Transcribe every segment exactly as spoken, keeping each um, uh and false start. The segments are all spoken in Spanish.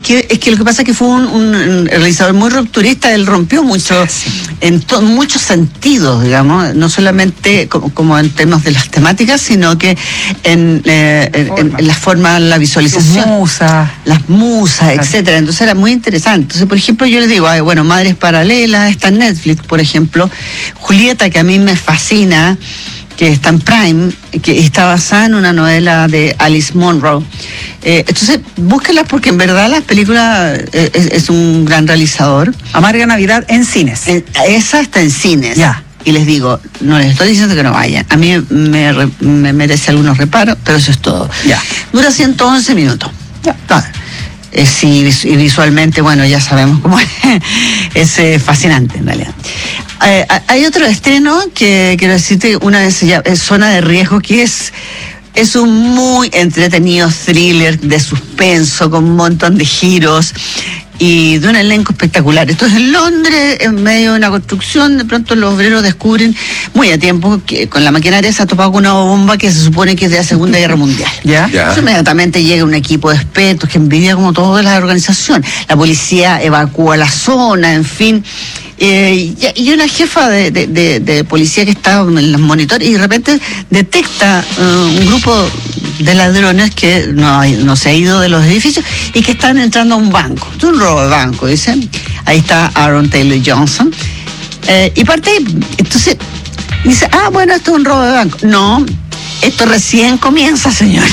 que, es que lo que pasa es que fue un, un realizador muy rupturista, él rompió mucho, sí. en to, muchos sentidos, digamos, no solamente como, como en temas de las temáticas, sino que en, eh, en, en la forma, la visualización. Las musas. Las musas, claro. etcétera. Entonces era muy interesante. Entonces, por ejemplo, yo les digo, ay, bueno, Madres Paralelas, está en Netflix, por ejemplo. Julieta, que a mí me fascina, que está en Prime, que está basada en una novela de Alice Munro. Eh, entonces, búsquenlas porque en verdad la película eh, es, es un gran realizador. Amarga Navidad en cines. Eh, esa está en cines. Ya. Y les digo, no les estoy diciendo que no vayan. A mí me, me merece algunos reparos, pero eso es todo. Ya. Dura ciento once minutos. Ya. No. Eh, sí, y visualmente, bueno, ya sabemos cómo es, es eh, fascinante en realidad. Eh, hay otro estreno que quiero decirte, una vez ya es Zona de Riesgo, que es es un muy entretenido thriller de suspenso con un montón de giros y de un elenco espectacular. Esto es en Londres, en medio de una construcción, de pronto los obreros descubren muy a tiempo que con la maquinaria se ha topado con una bomba que se supone que es de la Segunda Guerra Mundial. ¿Ya? Yeah. Entonces inmediatamente llega un equipo de expertos que envidia como toda la organización. La policía evacúa la zona, en fin. Eh, y una jefa de, de, de, de policía que está en los monitores y de repente detecta uh, un grupo de ladrones que no, no se ha ido de los edificios y que están entrando a un banco. Es un robo de banco, dicen. Ahí está Aaron Taylor Johnson. Eh, y parte, entonces, dice, ah, bueno, esto es un robo de banco. No, esto recién comienza, señores.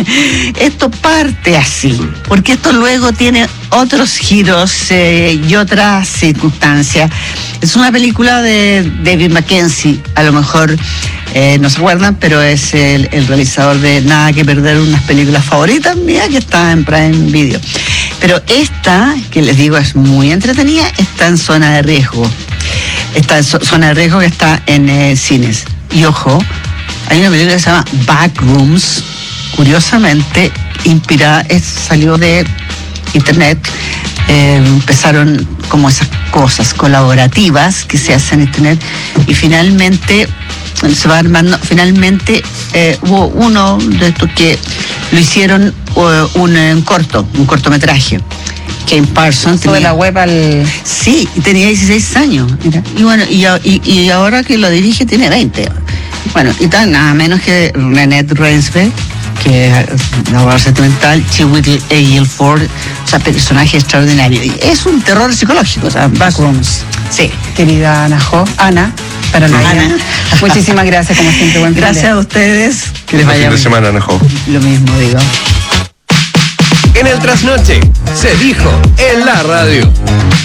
Esto parte así, porque esto luego tiene otros giros eh, y otras circunstancias. Es una película de David Mackenzie, a lo mejor eh, no se acuerdan, pero es el, el realizador de Nada que Perder, unas películas favoritas mías que está en Prime Video. Pero esta, que les digo es muy entretenida, está en Zona de Riesgo. Está en so, Zona de Riesgo que está en eh, cines. Y ojo, hay una película que se llama Backrooms, curiosamente inspirada, es, salió de internet. Eh, empezaron como esas cosas colaborativas que se hacen en internet y finalmente se va armando, finalmente eh, hubo uno de estos que lo hicieron uh, un, un corto, un cortometraje. Kane Parsons tenía, de la web al... Sí, tenía dieciséis años. Mira. Y bueno, y, y, y ahora que lo dirige tiene veinte. Bueno, y tal, nada menos que Renette Reinsve, que es una obra sentimental, Chiwetel Ejiofor, o sea, personaje extraordinario. Y es un terror psicológico, o sea, Backrooms. Sí. Querida Ana Jo, Ana, para la Ana. Muchísimas gracias, como siempre, buen fin de. Gracias a ustedes. Que les vaya fin de semana, Ana Jo. Lo mismo digo. En el trasnoche se dijo en la radio.